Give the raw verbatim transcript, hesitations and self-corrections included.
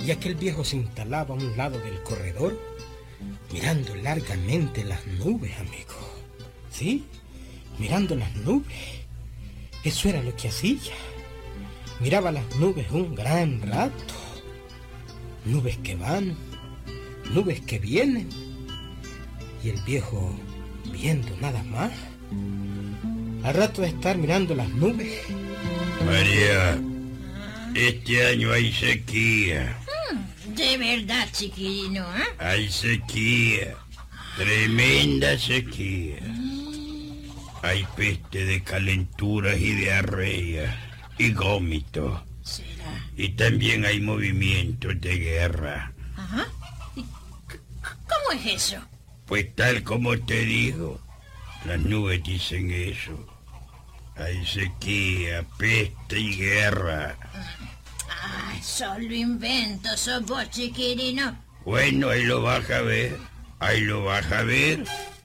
Y aquel viejo se instalaba a un lado del corredor, mirando largamente las nubes, amigo. ¿Sí? Mirando las nubes. Eso era lo que hacía. Miraba las nubes un gran rato. Nubes que van, nubes que vienen. Y el viejo viendo nada más. Al rato de estar mirando las nubes... María, este año hay sequía. De verdad, chiquilino, ¿eh? Hay sequía, tremenda sequía. Hay peste de calenturas y diarrea y gómito. ¿Será? Y también hay movimientos de guerra. Ajá. ¿Y c- cómo es eso? Pues tal como te digo, las nubes dicen eso. Hay sequía, peste y guerra. Ay, solo invento, sos vos, chiquilino. Bueno, ahí lo vas a ver. Ahí lo vas a ver.